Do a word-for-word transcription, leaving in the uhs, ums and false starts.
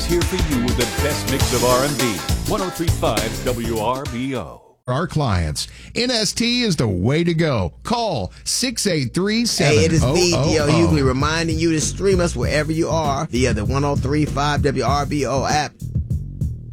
here for you with the best mix of R and B. one oh three point five W R B O. Our clients. N S T is the way to go. Call six eight three, seven oh oh oh. Hey, it is me, D L Hughley, reminding you to stream us wherever you are via the one oh three point five W R B O app.